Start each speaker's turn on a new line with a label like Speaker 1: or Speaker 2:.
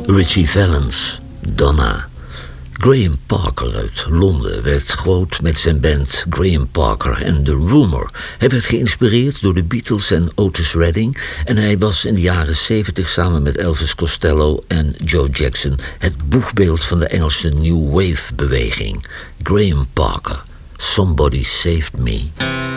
Speaker 1: Richie Valens, Donna. Graham Parker uit Londen werd groot met zijn band Graham Parker en The Rumour. Hij werd geïnspireerd door de Beatles en Otis Redding en hij was in de jaren 70 samen met Elvis Costello en Joe Jackson het boegbeeld van de Engelse New Wave beweging. Graham Parker, Somebody Saved Me.